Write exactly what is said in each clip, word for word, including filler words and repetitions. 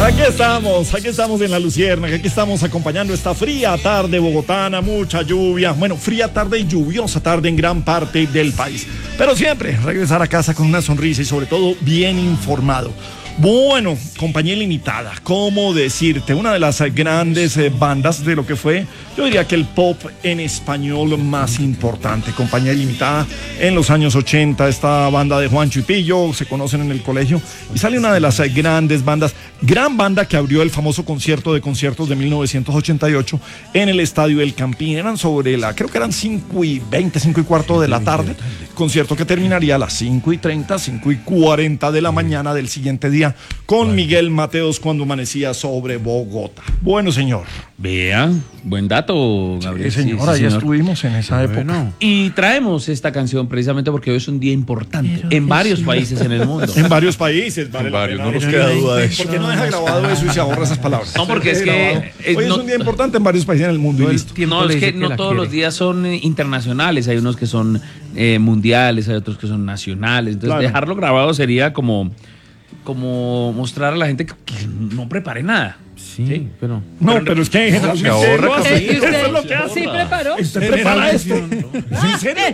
Aquí estamos, aquí estamos en La Luciérnaga, aquí estamos acompañando esta fría tarde bogotana, mucha lluvia, bueno, fría tarde y lluviosa tarde en gran parte del país, pero siempre regresar a casa con una sonrisa y sobre todo bien informado. Bueno, Compañía Ilimitada, ¿cómo decirte? Una de las grandes eh, bandas de lo que fue, yo diría que el pop en español más importante. Compañía Ilimitada en los años ochenta, esta banda de Juancho y Pillo, se conocen en el colegio, y sale una de las eh, grandes bandas, gran banda que abrió el famoso concierto de conciertos de mil novecientos ochenta y ocho en el Estadio El Campín. Eran sobre la, creo que eran cinco y veinte, cinco y cuarto de la tarde, concierto que terminaría a las cinco y treinta, cinco y cuarenta de la mañana del siguiente día, con Miguel Mateos cuando amanecía sobre Bogotá. Bueno, señor. Vea, buen dato, Gabriel. Sí, señor, sí, sí, ahí señor. estuvimos en esa época. Bueno. Y traemos esta canción precisamente porque hoy es un día importante pero en varios sí. países en el mundo. En varios países, vale en varios, la no pena. nos queda duda de eso. ¿Por qué no deja grabado eso y se ahorra esas palabras? No, porque es que... Eh, hoy no, es un día importante en varios países en el mundo y listo. No, es que, que no todos quiere. Los días son internacionales, hay unos que son eh, mundiales, hay otros que son nacionales, entonces claro. Dejarlo grabado sería como... como mostrar a la gente que, que no prepare nada. Sí, ¿sí? pero... No, pero, pero es que generalmente... Se ahorra, no, ¿sí? Eso es lo que hace. ¿Sí preparó? ¿Usted prepara esto? ¿En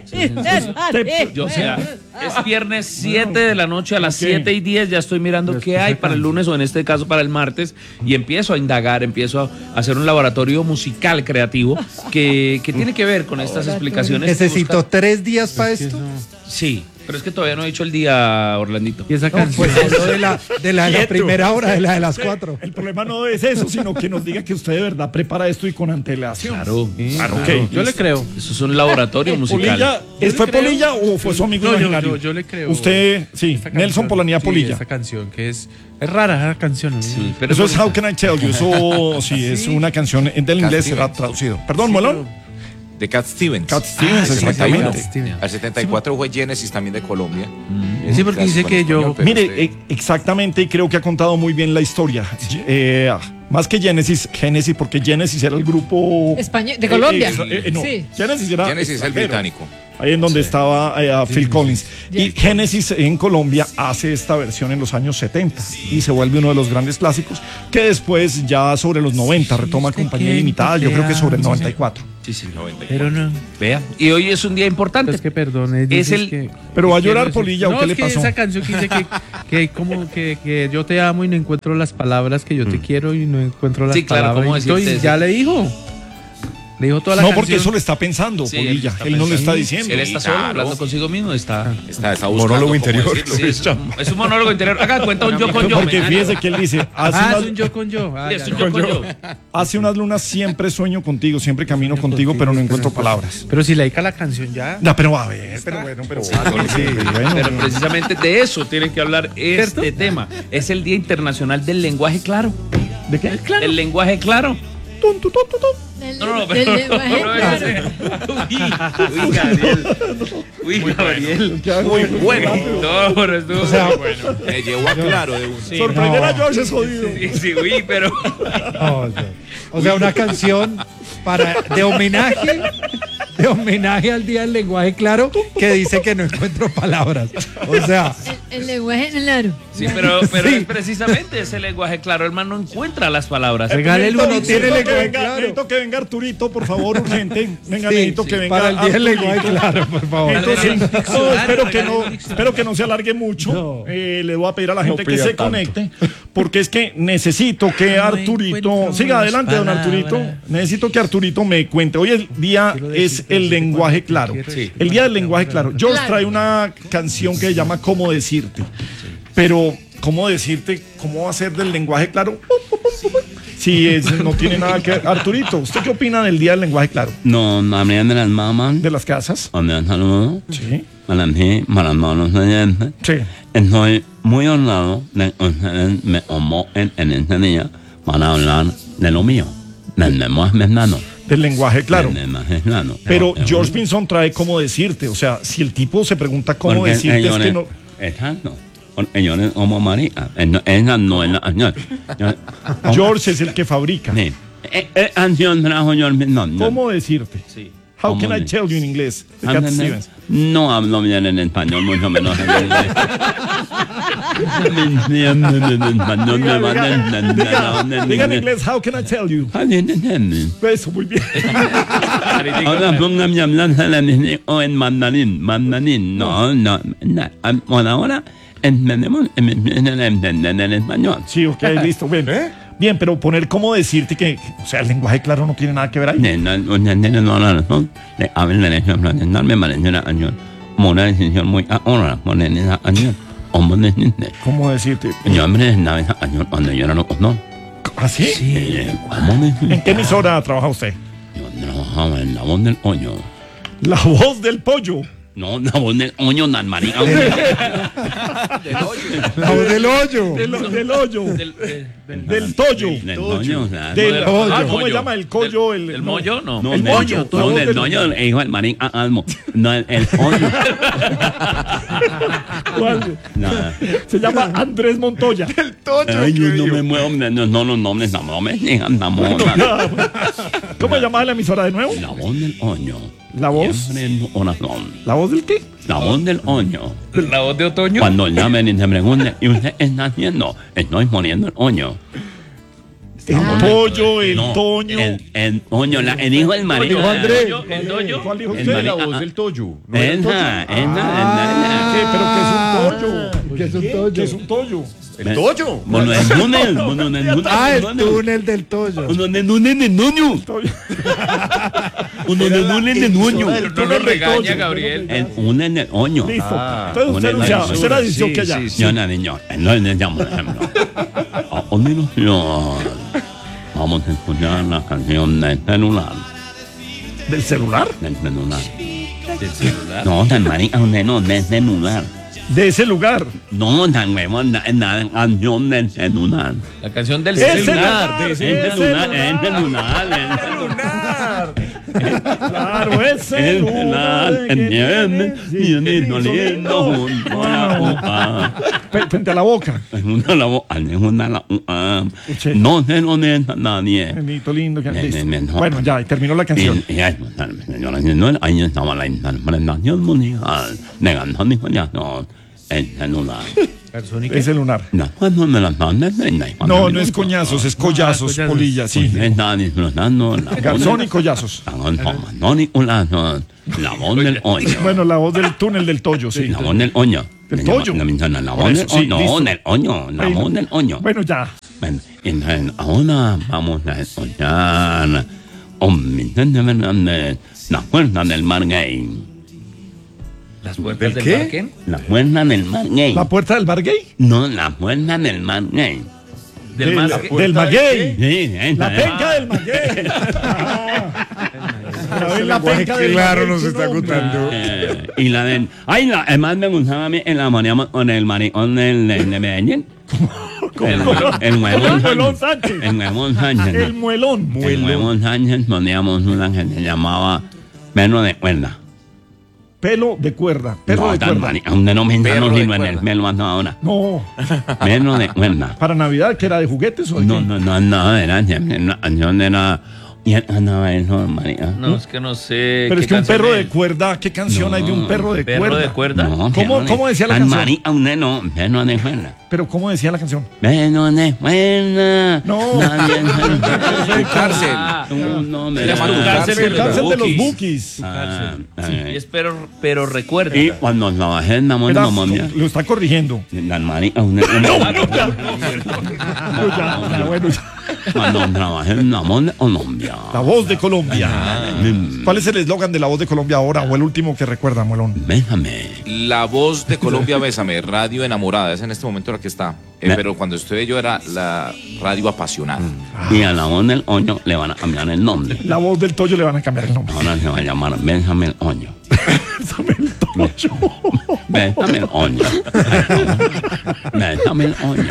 serio? Yo, o sea, es viernes siete de la noche, a las okay. siete y diez ya estoy mirando qué hay para el lunes o en este caso para el martes y empiezo a indagar, empiezo a hacer un laboratorio musical creativo que, que tiene que ver con estas explicaciones. ¿Necesito tres días para esto? Sí. Pero es que todavía no he dicho el día, Orlandito. Y esa canción no, pues eso de la, de la, de la primera hora, de la de las cuatro. El problema no es eso, sino que nos diga que usted de verdad prepara esto y con antelación. Claro, sí, claro. Okay. Yo le creo. Eso es un laboratorio musical. Polilla, ¿fue Polilla o fue su amigo no, imaginario? Yo, yo, yo le creo. Usted, sí, Nelson Polanía Polilla. Sí, esa canción que es, es rara, esa canción. Sí, pero eso es How Can I Tell You. Eso sí, sí. es una canción del inglés, será traducido. Perdón, Molón. De Cat Stevens. Cat Stevens, ah, exactamente. Al setenta y cuatro fue Genesis también de Colombia. Mm. Sí, porque dice que yo... Mire, usted... exactamente, y creo que ha contado muy bien la historia. ¿Sí? Eh, más que Genesis, Genesis, porque Genesis era el grupo... Español, de Colombia. Eh, eh, eh, no, sí. Genesis era... Genesis es el británico. Ahí en donde sí. estaba eh, Phil Collins. Sí. Y Genesis en Colombia hace esta versión en los años setenta y se vuelve uno de los grandes clásicos que después ya sobre los noventa retoma sí, Compañía Ilimitada, yo creo que sobre el noventa y cuatro. Sí, sí, noventa y cuatro. Pero no. Vea. Y hoy es un día importante. Pero es que perdone. Es el... que, pero va a llorar que Polilla no, o qué es le que pasó. Esa canción que dice que, que como que, que yo te amo y no encuentro las palabras que yo te mm. quiero y no encuentro las sí, claro, palabras. ¿cómo y ya le dijo. Le dijo toda la no, canción. porque eso le está pensando, sí, Polilla. Él, él no lo está diciendo. Él está solo, claro. hablando consigo mismo. Está, está, está buscando monólogo interior. Sí, es, un, es un monólogo interior. Haga cuenta un yo con yo. Porque fíjese que él dice: hace ah, unas, es un yo con yo. Ah, sí, es un yo con yo. Hace unas lunas siempre sueño contigo, siempre camino contigo, contigo, pero no encuentro pero, palabras. Pero si le dedica la canción ya. No, pero a ver, pero bueno, pero. Sí, sí, bueno, pero precisamente de eso tiene que hablar este ¿cierto? Tema. Es el Día Internacional del Lenguaje Claro. ¿De qué? El, claro. El lenguaje claro. Tum, tum, tum, tum. No, no, no, pero no, uy, uy, Gabriel. Uy, Gabriel. Muy bueno. No, pero estuvo o sea, muy bueno. Me llevó a claro de un. Sí, sorprender no. a George es jodido. Sí, sí, uy, pero. No, no. O sea, una canción para de homenaje, de homenaje al Día del Lenguaje Claro, que dice que no encuentro palabras. O sea, el, el lenguaje claro. Sí, pero, pero sí. es precisamente ese lenguaje claro. El man no encuentra las palabras. Regálele uno, tiene lenguaje claro. Necesito que venga Arturito, por favor, urgente. Venga, sí, necesito sí, que venga para el Día del Lenguaje Claro, por favor. Entonces, no, espero que no, espero que no se alargue mucho. No. Eh, le voy a pedir a la gente no que se tanto. conecte, porque es que necesito que Arturito, siga adelante, don Arturito. Necesito que Arturito me cuente. Hoy el día es el lenguaje claro. Sí. El día del lenguaje claro. George claro. trae una canción que se llama ¿Cómo decirte? Pero, ¿cómo decirte? ¿Cómo va a ser del lenguaje claro? Si es, no tiene nada que ver. Arturito, ¿usted qué opina del día del lenguaje claro? No, habrían de las mamás. ¿De las casas? Donde han saludado. Sí. Para mí, para los oyentes. Sí. Estoy muy honrado de que ustedes me convoquen en este día para hablar de lo mío, del lenguaje mexicano. Del lenguaje claro. Del lenguaje claro. Pero no, George Pinson trae cómo decirte. O sea, si el tipo se pregunta cómo porque decirte, ellos, es que no. Exacto. Ellos como María. Ella no es la señora. George es el que fabrica. Sí. ¿Qué canción trajo George Pinson? ¿Cómo decirte? Sí. How can I ¿Cómo? tell you in inglés? De Ah, Cat no, no. Stevens. No hablo bien en español, mucho menos en inglés. Diga, diga, diga, diga en inglés, how can I tell you? Eso, muy bien. Ahora póngame a hablar o en mandarín, mandarín, no, no, no. Por ahora entendemos en el español. Sí, ok, listo, bien. Bien, pero poner cómo decirte que, o sea, el lenguaje claro no tiene nada que ver ahí. No, no, no, no, no, no, no. Le hablan de eso, no me parece una añón. Una decisión muy ahora, poner esa añón. ¿Cómo decirte? ¿Cómo decirte? Yo me una vez añón cuando yo era loco, ¿no? ¿Ah, sí? Eh, ¿Cómo decirte? ¿En qué emisora trabaja usted? Yo trabajaba en la voz del hoyo. La voz del pollo. No, la voz del hoyo, nan marica. La voz del hoyo. Del, del hoyo. Del, eh, del- Del tollo. Del hoyo, o sea, Del, del- ah, del ¿cómo se mollo. llama? El collo. ¿Del- El, del no. mollo? No. No, El del- mollo, no, del- del hoyo, el hijo del marín almo. No, el, el hoyo. ¿Cuál? Nada. Se llama Andrés Montoya. El toyo. Ay, yo no me muevo, no, no, los nombres, no, no me digan, no, no, ¿Cómo se llama la emisora de nuevo? La voz del hoyo. La voz. Siempre en oración. ¿La voz del qué? La voz del hoyo. La voz de otoño. Cuando llamen y se pregunten, ¿y usted está haciendo? Estoy poniendo el hoyo. El pollo, el No, toño. El, el hoyo, la, el hijo del marido. Dijo Andrés. El toño, el toño. ¿Cuál dijo El usted? marido. La voz del Toyo. ¿no era el Toyo? Esa, esa, ¿Qué? esa. ¿Pero qué es un pollo? ¿Qué es un ¿Qué? toyo? ¿Qué es un toyo? ¿El Toyo? Bueno, el túnel, bueno, el túnel. Ah, el túnel del toyo. Uno de túnel de noño. Toyo. Uno de túnel de noño. Pero no lo regaña, Gabriel. El túnel de oño. Listo. Ah, Entonces usted una anunciaba, usted era censura, que sí, allá. sí, Yo no niño, no le llamo ejemplo. A continuación, vamos a escuchar la canción del celular. ¿Del celular? Del celular. Del celular. No, tan marica, usted no, del celular. De ese lugar. No, tan huevón, la, la canción del celular. La canción del El celular. celular. El celular, el celular, el celular. Claro, el El celular. celular, entiende, viene doliendo junto a la boca. Pe- Frente a la boca. Junto a la boca, junto a la boca. Escuché. No se lo deja nadie. Benito lindo. que- Ne- ne- listo. ne- no. Bueno, ya, y terminó la canción. Y, y ahí, señoras y señores, ahí estaba la interpretación musical de Antonio Collazo, el celular. Es celular. No, cuando me las mandan, No, no es coñazos, es collazos, polilla, sí. Está disfrutando la Garzón y collazos. Antonio Collazo, la voz del hoyo. Bueno, la voz del túnel del Toyo, sí. La voz del hoyo. ¿Del Me llama- Toyo? La menciona, la Por voz del eso, sí, hoyo. listo. No, del hoyo. La Ahí voz no. del hoyo. Bueno, ya. Bueno, entonces, ahora vamos a escuchar un Vicente Fernández, La Fuerza del Mar Gay. Las puertas del qué? parque. La Fuerza del Mar Gay. ¿La puerta del bar gay? No, La Fuerza del Mar Gay. Del Del, más del maguey. Sí, esa La es. penca del maguey. Ah, la penca del Claro, maguey, nos qué está nombre. contando. Eh, y la de. Ay, la, además me gustaba a mí en la maníamos con el maricón del de, de Medellín. El, el huevón El muelón Sánchez. Sánchez. El huevón Sánchez. El muelón. El huevón Sánchez poníamos una que se llamaba Perro de Cuerda. Pelo de cuerda. Perro No, de tan cuerda. mani- aún no me Perro no de sino en el cuerda. pelo hasta ahora. No. Perro de Cuerda. Para Navidad, que era de juguetes o de No, qué? no, no, no, era la canción era. Y andaba eso, marica. No, es que no sé. Pero es qué que un canción perro de es. cuerda, ¿qué canción hay de un perro de Perro cuerda? de cuerda. No, ¿Cómo- perro de- cómo decía la tan canción? marica, un no, perro de cuerda. Pero ¿cómo decía la canción? Perro de cuerda. No. Nadie se- Tu cárcel. Ah, Un nombre. Se llama Tu Tu cárcel cárcel. El cárcel de los Bukis. bookies. Ah, Sí, ay. es pero, pero recuerda. Y cuando trabajé en la Era- monomia, lo está corrigiendo. la marica, un no, No, ya, ya, bueno, ya. cuando trabajé en la monomia. La voz de Colombia. Mm, ¿Cuál es el eslogan de la voz de Colombia ahora o el último que recuerda, Muelón? Bésame. La voz de Colombia, Bésame, radio enamorada, es en este momento la que está. Eh, Me- pero cuando estoy yo era la radio apasionada. Y a la voz del hoyo le van a cambiar el nombre. La voz del Toyo le van a cambiar el nombre. Ahora se va a llamar Bésame el hoyo. Bésame el Toyo. Bésame el hoyo. Bésame el hoyo.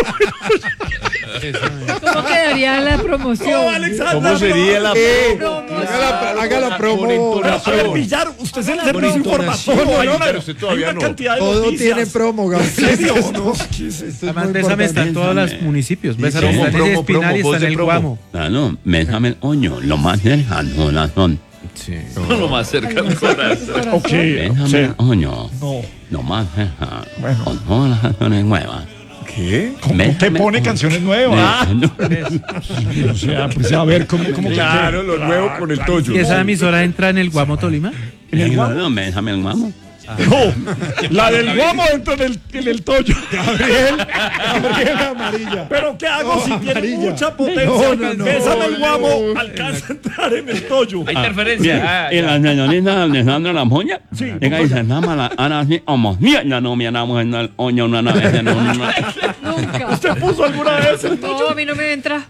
¿Cómo quedaría la promoción? ¿Cómo sería la Haga la, haga la promo. Pero, a ver, Villar, usted es el servicio informativo. Hay una, pero usted todavía hay una no. cantidad de Todo noticias. tiene promo, ¿En serio o no? Además, Bésame está en todos los municipios. Bésame promo, está en promo, Espinal y promo, está en voz el de promo. Guamo. Claro, Bésame el hoyo. Lo más cercano son Sí. No, lo más cerca del corazón. Ok, Déjame, sí. coño. No. Nomás deja. Bueno. Con todas las canciones nuevas. ¿Qué? ¿Cómo Déjame, te pone coño. canciones nuevas? Déjame. O sea, pues a ver, ¿cómo, cómo Claro, lo nuevo con el Toyo. ¿Y esa emisora entra en el Guamo Tolima? ¿En el guamo? No, déjame el guamo. No, la del guamo entra en el, en el Toyo. Gabriel, Gabriel amarilla. Pero ¿qué hago No, si tiene amarilla. mucha potencia? No, no, no. Bésame el guamo, alcanza a entrar en el Toyo. Hay Bien, interferencia. Ah, y la señorita Alejandra La Moya, Sí, llega y se llama la Ana así, como, mira, ya no miramos en el oño una vez, en una. Nunca. ¿Usted puso alguna vez el Toyo? No, a mí no me entra.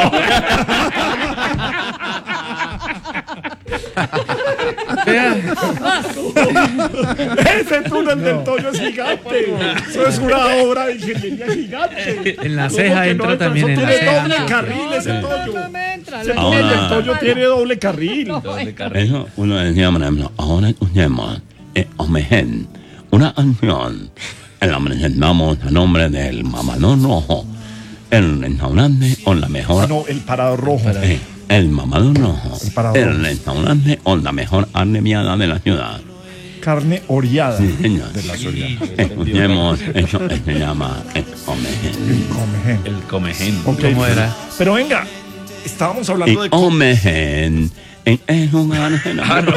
Ese túnel del Toyo es gigante. Eso es una obra de ingeniería gigante. En la ¿Cómo ceja que entra no también, Eso en la tiene ceja. doble carril ese Toyo. No me entra. Ese Lo túnel Ahora- del Toyo tiene doble carril. doble carrera. Eso uno decía, por ejemplo, ahora escuchemos eh, Omegen, una canción en la presentamos a nombre del Mamador Rojo, el restaurante con la Ah, mejor. no, el parado rojo. eh, el Mamador Rojo, El Parador el Rojo. restaurante con la mejor arneviada de la ciudad. Carne oreada. Sí, señor. De la soya. Escuchemos eso que se llama el Omegen. Comején. El comején. Ok. ¿Cómo era? Pero venga, estábamos Y hablando de. Omegen en el lugar de la- Ah, no.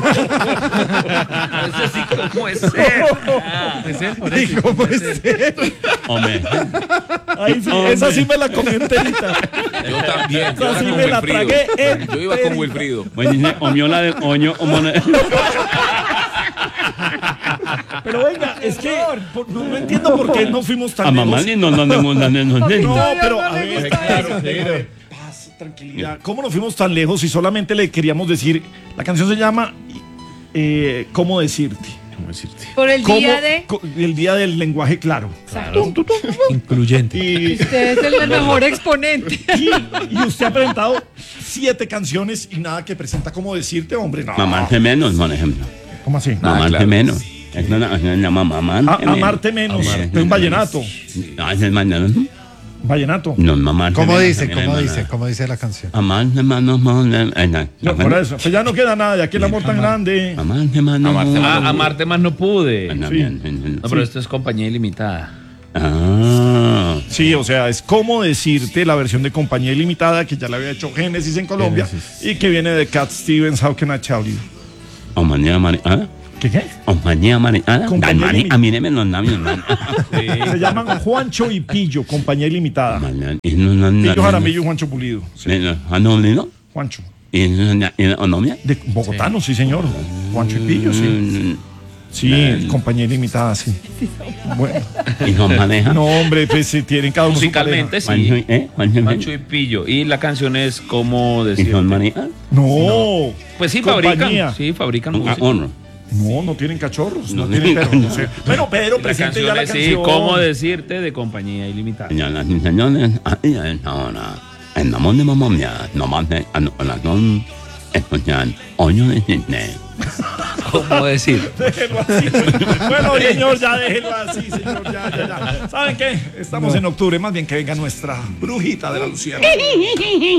Ese sí, ¿cómo es ser? Ah, ¿Es él? Por eso. ¿Cómo es eso? Omegen. Ahí sí, esa sí me la comí enterita. Yo también. Yo Esa iba sí con me la Wilfrido. tragué Yo iba con enterita. Wilfrido. Pues dice, omiola del oño, omone- Pero venga, es que por- no, no entiendo por qué no fuimos tan a mamá lejos. ni no no no no no no No, Todavía pero no a le ver, gusta claro, eso. déjame, paz, tranquilidad. ¿Cómo nos fuimos tan lejos si solamente le queríamos decir? La canción se llama eh, ¿Cómo decirte? Por el ¿Cómo- día de. co- el día del lenguaje claro. Incluyente. Y, Usted es el mejor exponente. y, y usted ha presentado siete canciones y nada que presenta ¿Cómo decirte, hombre? No. Mamarte menos, por ejemplo. ¿Cómo así? Mamarte claro. menos. Es una canción que se llama Mamarte A- menos. amarte menos. Amarte Es un vallenato. No, ese es vallenato. Vallenato. No, mamarte ¿Cómo menos dice? también es ¿Cómo dice? vallenato. ¿Cómo dice la canción? Amarte menos, mamarte- eh, no, No, por eso. Pues ya no queda nada. De aquí el amor tan grande. Amarte menos. Amarte menos. Ah, amarte más no pude. Ah, no, Sí. bien, bien, bien. No, pero esto es compañía ilimitada. Ah. Sí, o sea, es como decirte la versión de Compañía Ilimitada que ya la había hecho Génesis en Colombia y que viene de Cat Stevens, How Can I Tell You. Compañía mariana. ¿Qué qué? Compañía mariana. Compañía Dale, limi- a mí me los labios, man. Se llaman Juancho y Pillo, Compañía Ilimitada. Mañana, y no, no, no, Pillo no, Jaramillo y Juancho Pulido. Sí, no, no, ah, no, no. Juancho. ¿Y no, y no, no, mía? De Bogotano, sí, señor. Juancho y Pillo, sí. Mm, Sí, Compañía Ilimitada, sí. Bueno, Y nos maneja. no, hombre, pues sí, tienen cada uno su Musicalmente Juancho, sí. ¿eh? Juancho, Pancho y Pillo. Y la canción es como ¿Y decir. son maneja? pareja. No. Pues sí, Compañía. fabrican. Sí, fabrican Ah, música. honor. No, no tienen cachorros, no, No tienen tienen perros. no sé. Bueno, Pedro, La presente ya canción la es, sí, canción. cómo decirte de compañía ilimitada. Señoras y señores, ahí es ahora. En la mano de mamá mía, no más de a la razón, escuchan Oño de Disney. ¿Cómo decir? Déjelo así. Bueno, señor, ya déjelo así, señor. Ya, ya, ya. ¿Saben qué? Estamos en octubre, más bien que venga nuestra brujita de la Luciana.